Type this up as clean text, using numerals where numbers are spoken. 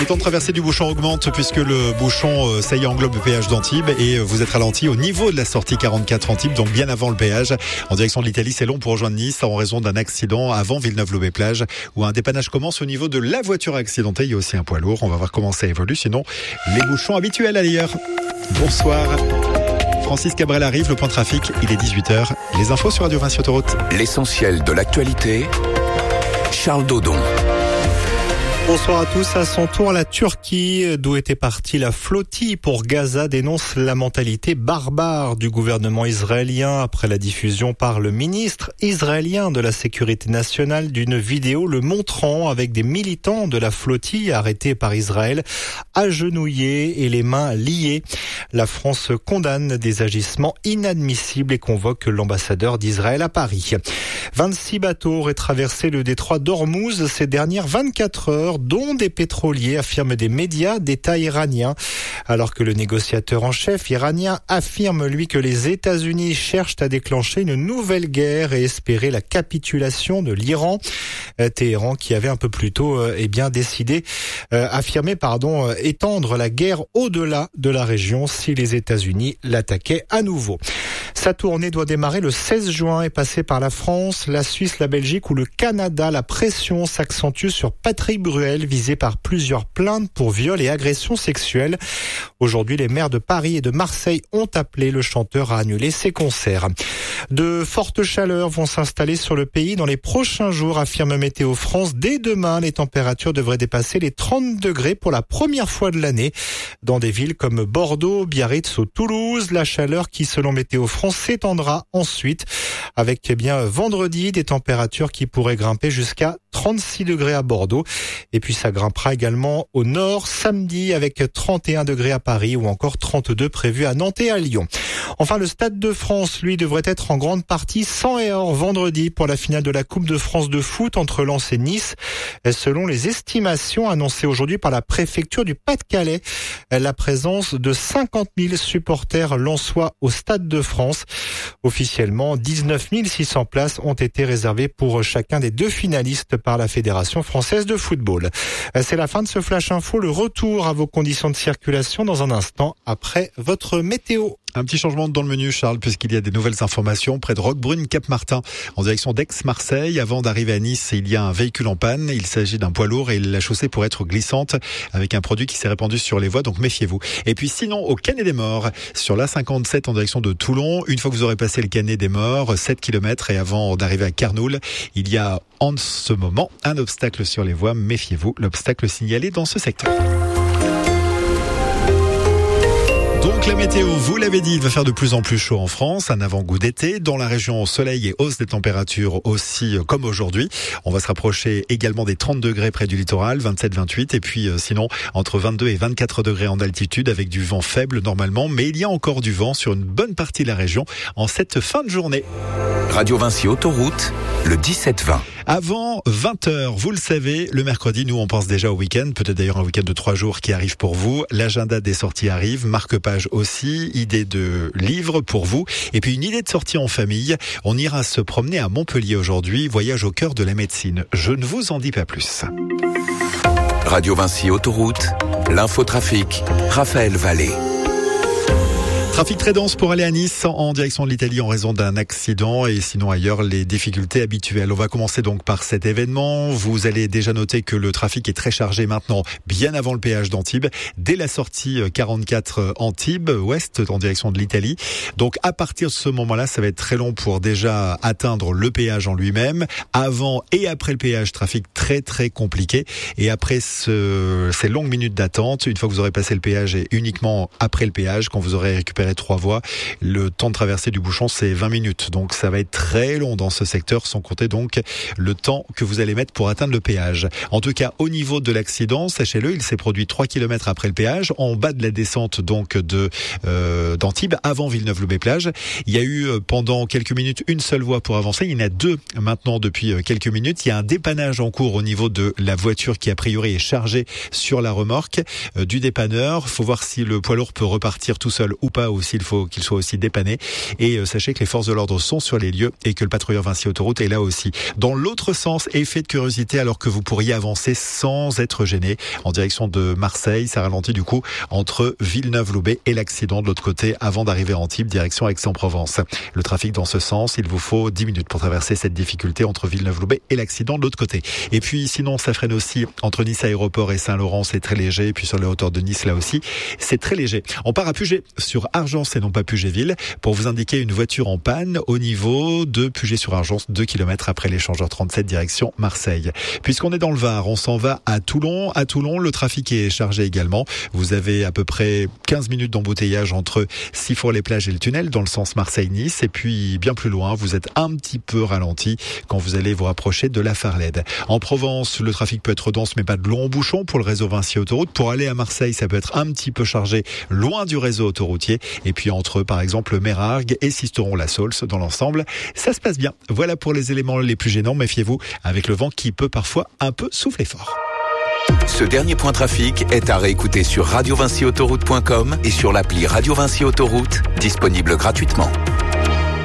temps de traverser du bouchon augmente puisque le bouchon, ça y est, englobe le péage d'Antibes et vous êtes ralenti au niveau de la sortie 44 Antibes, donc bien avant le péage. En direction de l'Italie, c'est long pour rejoindre Nice en raison d'un accident avant Villeneuve-Loubet-Plage où un dépannage commence au niveau de la voiture accidentée. Il y a aussi un poids lourd. On va voir comment ça évolue. Sinon, les bouchons habituels ailleurs. Bonsoir. Francis Cabrel arrive, le point trafic, il est 18h. Les infos sur Radio Vinci Autoroute. L'essentiel de l'actualité, Charles Dodon. Bonsoir à tous. À son tour, la Turquie, d'où était partie la flottille pour Gaza, dénonce la mentalité barbare du gouvernement israélien après la diffusion par le ministre israélien de la Sécurité nationale d'une vidéo le montrant avec des militants de la flottille arrêtés par Israël, agenouillés et les mains liées. La France condamne des agissements inadmissibles et convoque l'ambassadeur d'Israël à Paris. 26 bateaux auraient traversé le détroit d'Ormuz ces dernières 24 heures, dont des pétroliers, affirment des médias d'État iraniens. Alors que le négociateur en chef iranien affirme, lui, que les États-Unis cherchent à déclencher une nouvelle guerre et espérer la capitulation de l'Iran. Téhéran, qui avait un peu plus tôt affirmé étendre la guerre au-delà de la région si les États-Unis l'attaquaient à nouveau. Sa tournée doit démarrer le 16 juin et passer par la France, la Suisse, la Belgique ou le Canada. La pression s'accentue sur Patrick Bruel, visé par plusieurs plaintes pour viol et agressions sexuelles. Aujourd'hui, les maires de Paris et de Marseille ont appelé le chanteur à annuler ses concerts. De fortes chaleurs vont s'installer sur le pays dans les prochains jours, affirme Météo France. Dès demain, les températures devraient dépasser les 30 degrés pour la première fois de l'année. Dans des villes comme Bordeaux, Biarritz ou Toulouse, la chaleur qui, selon Météo France, s'étendra ensuite avec vendredi des températures qui pourraient grimper jusqu'à 36 degrés à Bordeaux. Et puis ça grimpera également au nord samedi avec 31 degrés à Paris ou encore 32 prévus à Nantes et à Lyon. Enfin, le Stade de France, lui, devrait être en grande partie sans et hors vendredi pour la finale de la Coupe de France de foot entre Lens et Nice. Selon les estimations annoncées aujourd'hui par la préfecture du Pas-de-Calais, la présence de 50 000 supporters lensois au Stade de France. Officiellement, 19 600 places ont été réservées pour chacun des deux finalistes par la Fédération française de football. C'est la fin de ce Flash Info. Le retour à vos conditions de circulation dans un instant après votre météo. Un petit changement dans le menu, Charles, puisqu'il y a des nouvelles informations près de Roquebrune, Cap-Martin, en direction d'Aix-Marseille. Avant d'arriver à Nice, il y a un véhicule en panne. Il s'agit d'un poids lourd et la chaussée pourrait être glissante avec un produit qui s'est répandu sur les voies, donc méfiez-vous. Et puis sinon, au Canet des Morts, sur l'A57 en direction de Toulon, une fois que vous aurez passé le Canet des Morts, 7 km et avant d'arriver à Carnoul, il y a en ce moment un obstacle sur les voies. Méfiez-vous, l'obstacle signalé dans ce secteur. Donc la météo, vous l'avez dit, il va faire de plus en plus chaud en France, un avant-goût d'été. Dans la région, soleil et hausse des températures aussi comme aujourd'hui. On va se rapprocher également des 30 degrés près du littoral, 27-28. Et puis sinon, entre 22 et 24 degrés en altitude avec du vent faible normalement. Mais il y a encore du vent sur une bonne partie de la région en cette fin de journée. Radio Vinci Autoroute, le 17-20. Avant 20h, vous le savez, le mercredi, nous on pense déjà au week-end, peut-être d'ailleurs un week-end de 3 jours qui arrive pour vous. L'agenda des sorties arrive, marque-page aussi, idée de livre pour vous. Et puis une idée de sortie en famille. On ira se promener à Montpellier aujourd'hui, voyage au cœur de la médecine. Je ne vous en dis pas plus. Radio Vinci Autoroute, l'infotrafic, Raphaël Vallée. Trafic très dense pour aller à Nice en direction de l'Italie en raison d'un accident et sinon ailleurs les difficultés habituelles. On va commencer donc par cet événement. Vous allez déjà noter que le trafic est très chargé maintenant, bien avant le péage d'Antibes, dès la sortie 44 Antibes ouest en direction de l'Italie. Donc à partir de ce moment-là, ça va être très long pour déjà atteindre le péage en lui-même. Avant et après le péage, trafic très très compliqué. Et après ces longues minutes d'attente, une fois que vous aurez passé le péage et uniquement après le péage, quand vous aurez récupéré 3 voies, le temps de traversée du bouchon c'est 20 minutes, donc ça va être très long dans ce secteur, sans compter donc le temps que vous allez mettre pour atteindre le péage. En tout cas, au niveau de l'accident, sachez-le, il s'est produit 3 km après le péage, en bas de la descente donc d'Antibes, avant Villeneuve-Loubet-Plage. Il y a eu pendant quelques minutes une seule voie pour avancer, il y en a 2 maintenant depuis quelques minutes. Il y a un dépannage en cours au niveau de la voiture qui a priori est chargée sur la remorque du dépanneur. Faut voir si le poids lourd peut repartir tout seul ou pas aussi, il faut qu'il soit aussi dépanné. Et sachez que les forces de l'ordre sont sur les lieux et que le patrouilleur Vinci Autoroute est là aussi. Dans l'autre sens, effet de curiosité alors que vous pourriez avancer sans être gêné en direction de Marseille. Ça ralentit du coup entre Villeneuve-Loubet et l'accident de l'autre côté avant d'arriver à Antibes, direction Aix-en-Provence. Le trafic dans ce sens, il vous faut 10 minutes pour traverser cette difficulté entre Villeneuve-Loubet et l'accident de l'autre côté. Et puis sinon, ça freine aussi entre Nice Aéroport et Saint-Laurent, c'est très léger. Et puis sur les hauteurs de Nice, là aussi, c'est très léger. On part à Puget, sur Argence et non pas Pugetville, pour vous indiquer une voiture en panne au niveau de Puget-sur-Argence, 2 km après l'échangeur 37 direction Marseille. Puisqu'on est dans le Var, on s'en va à Toulon. À Toulon, le trafic est chargé également. Vous avez à peu près 15 minutes d'embouteillage entre Sifour-les-Plages et le tunnel dans le sens Marseille-Nice. Et puis bien plus loin, vous êtes un petit peu ralenti quand vous allez vous rapprocher de la Farlède. En Provence, le trafic peut être dense mais pas de longs bouchons pour le réseau Vinci Autoroute. Pour aller à Marseille, ça peut être un petit peu chargé loin du réseau autoroutier. Et puis entre par exemple Mérargues et Sisteron-la-Saulce, dans l'ensemble, ça se passe bien. Voilà pour les éléments les plus gênants. Méfiez-vous avec le vent qui peut parfois un peu souffler fort. Ce dernier point trafic est à réécouter sur radiovinciautoroute.com et sur l'appli Radio Vinci Autoroute, disponible gratuitement.